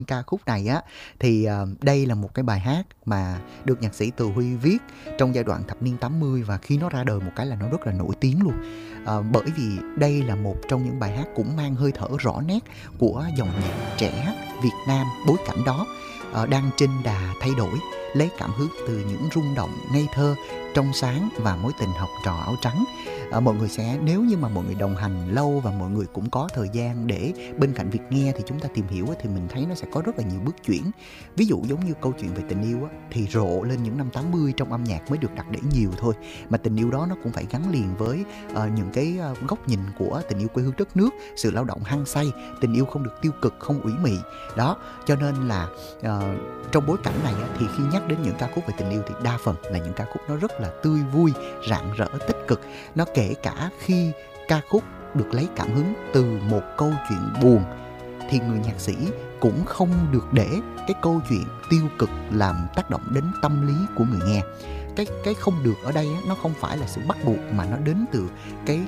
Ca khúc này á thì đây là một cái bài hát mà được nhạc sĩ Từ Huy viết trong giai đoạn thập niên 80, và khi nó ra đời một cái là nó rất là nổi tiếng luôn. Bởi vì đây là một trong những bài hát cũng mang hơi thở rõ nét của dòng nhạc trẻ Việt Nam bối cảnh đó đang trên đà thay đổi, lấy cảm hứng từ những rung động ngây thơ, trong sáng và mối tình học trò áo trắng. Mọi người sẽ, nếu như mà mọi người đồng hành lâu và mọi người cũng có thời gian để bên cạnh việc nghe thì chúng ta tìm hiểu thì mình thấy nó sẽ có rất là nhiều bước chuyển. Ví dụ giống như câu chuyện về tình yêu thì rộ lên những năm 80 trong âm nhạc mới được đặt để nhiều thôi, mà tình yêu đó nó cũng phải gắn liền với những cái góc nhìn của tình yêu quê hương đất nước, sự lao động hăng say, tình yêu không được tiêu cực, không ủy mị đó. Cho nên là trong bối cảnh này thì khi nhắc đến những ca khúc về tình yêu thì đa phần là những ca khúc nó rất là tươi vui, rạng rỡ, tích cực. Nó kể cả khi ca khúc được lấy cảm hứng từ một câu chuyện buồn thì người nhạc sĩ cũng không được để cái câu chuyện tiêu cực làm tác động đến tâm lý của người nghe. Cái không được ở đây nó không phải là sự bắt buộc, mà nó đến từ cái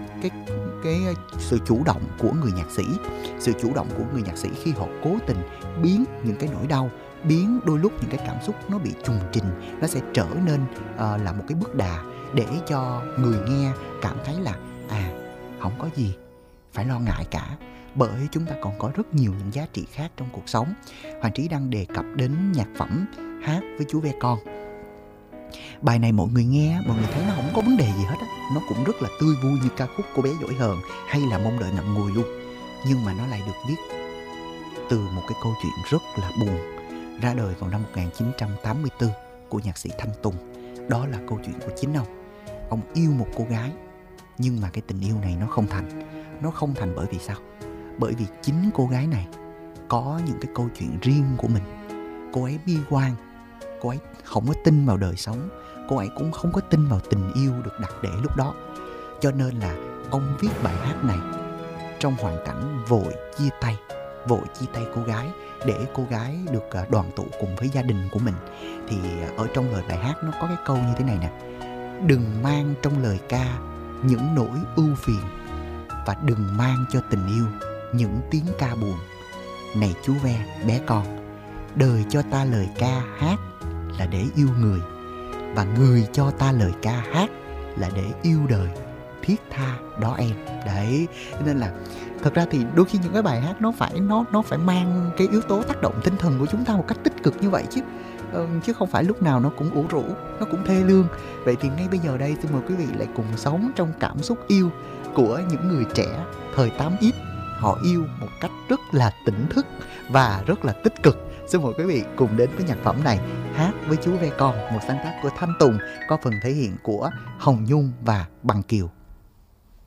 sự chủ động của người nhạc sĩ. Sự chủ động của người nhạc sĩ khi họ cố tình biến những cái nỗi đau, biến đôi lúc những cái cảm xúc nó bị trùng trình, nó sẽ trở nên là một cái bước đà để cho người nghe cảm thấy là không có gì phải lo ngại cả, bởi chúng ta còn có rất nhiều những giá trị khác trong cuộc sống. Hoàng Trí đang đề cập đến nhạc phẩm Hát với chú ve con. Bài này mọi người nghe, mọi người thấy nó không có vấn đề gì hết á, nó cũng rất là tươi vui như ca khúc Cô bé dỗi hờn hay là Mong đợi ngậm ngùi luôn. Nhưng mà nó lại được viết từ một cái câu chuyện rất là buồn, ra đời vào năm 1984 của nhạc sĩ Thanh Tùng. Đó là câu chuyện của chính ông. Ông yêu một cô gái, nhưng mà cái tình yêu này nó không thành. Nó không thành bởi vì sao? Bởi vì chính cô gái này có những cái câu chuyện riêng của mình. Cô ấy bi quan, cô ấy không có tin vào đời sống, cô ấy cũng không có tin vào tình yêu được đặt để lúc đó. Cho nên là ông viết bài hát này trong hoàn cảnh vội chia tay cô gái để cô gái được đoàn tụ cùng với gia đình của mình. Thì ở trong lời bài hát nó có cái câu như thế này nè: đừng mang trong lời ca những nỗi ưu phiền, và đừng mang cho tình yêu những tiếng ca buồn. Này chú ve bé con, đời cho ta lời ca hát là để yêu người, và người cho ta lời ca hát là để yêu đời. Thiết tha đó em. Đấy, nên là thật ra thì đôi khi những cái bài hát nó phải mang cái yếu tố tác động tinh thần của chúng ta một cách tích cực như vậy chứ không phải lúc nào nó cũng ủ rũ, nó cũng thê lương. Vậy thì ngay bây giờ đây xin mời quý vị lại cùng sống trong cảm xúc yêu của những người trẻ thời 8X. Họ yêu một cách rất là tỉnh thức và rất là tích cực. Xin mời quý vị cùng đến với nhạc phẩm này, Hát với chú ve con, một sáng tác của Thanh Tùng, có phần thể hiện của Hồng Nhung và Bằng Kiều.